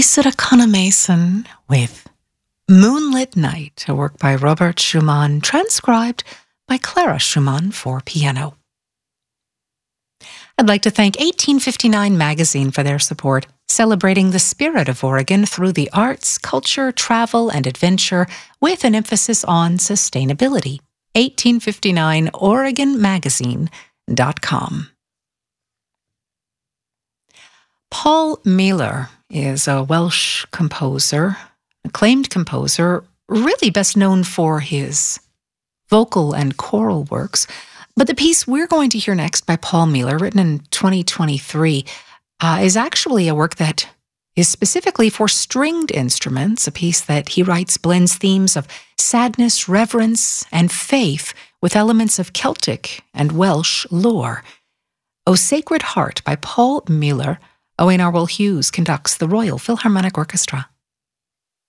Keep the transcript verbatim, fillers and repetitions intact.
Isaac Mason with Moonlit Night, a work by Robert Schumann, transcribed by Clara Schumann for piano. I'd like to thank eighteen fifty-nine Magazine for their support, celebrating the spirit of Oregon through the arts, culture, travel, and adventure with an emphasis on sustainability. eighteen fifty-nine Oregon Magazine dot com. Paul Mealor is a Welsh composer, acclaimed composer, really best known for his vocal and choral works. But the piece we're going to hear next by Paul Mealor, written in twenty twenty-three, uh, is actually a work that is specifically for stringed instruments. A piece that he writes blends themes of sadness, reverence, and faith with elements of Celtic and Welsh lore. O Sacred Heart by Paul Mealor. Owain Arwell Hughes conducts the Royal Philharmonic Orchestra.